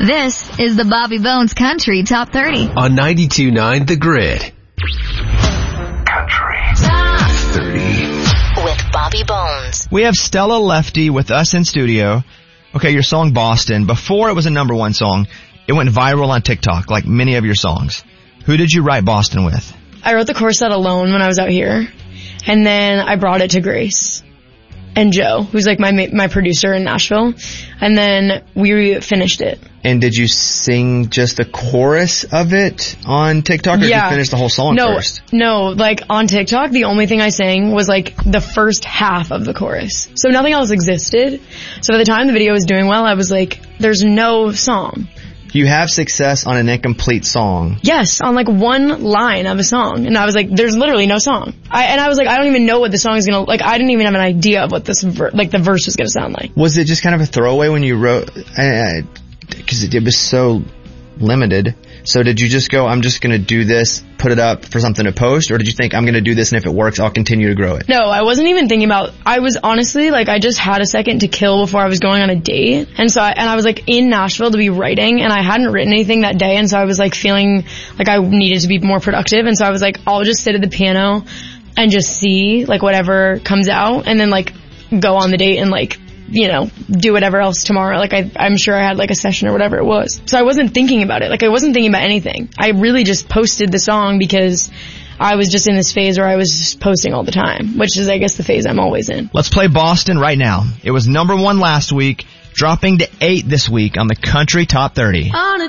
This is the Bobby Bones Country Top 30. On 92.9 The Grid. Country Top 30. With Bobby Bones. We have Stella Lefty with us in studio. Okay, your song Boston, before it was a number one song, it went viral on TikTok, like many of your songs. Who did you write Boston with? I wrote the chorus set alone when I was out here, and then I brought it to Grace and Joe, who's like my producer in Nashville, and then we finished it. And did you sing just the chorus of it on TikTok, or did you finish the whole song first? No, like on TikTok, the only thing I sang was like the first half of the chorus. So nothing else existed. So by the time the video was doing well, I was like, there's no song. You have success on an incomplete song. Yes, on like one line of a song. And I was like, there's literally no song. I was like, I don't even know what the song is gonna, like, I didn't even have an idea of what this, the verse was gonna sound like. Was it just kind of a throwaway when you wrote, because it was so limited. So did you just go, I'm just gonna do this, put it up for something to post, or did you think, I'm gonna do this and if it works, I'll continue to grow it? No, I wasn't even thinking about, I was honestly, like, I just had a second to kill before I was going on a date. And so I was like in Nashville to be writing, and I hadn't written anything that day, and so I was like feeling like I needed to be more productive, and so I was like, I'll just sit at the piano and just see, like, whatever comes out, and then like go on the date and like, you know, do whatever else tomorrow. Like I'm sure I had like a session or whatever it was. So I wasn't thinking about it. Like I wasn't thinking about anything. I really just posted the song because I was just in this phase where I was just posting all the time, which is I guess the phase I'm always in. Let's play Boston right now. It was number one last week, dropping to 8 this week on the Country Top 30. On a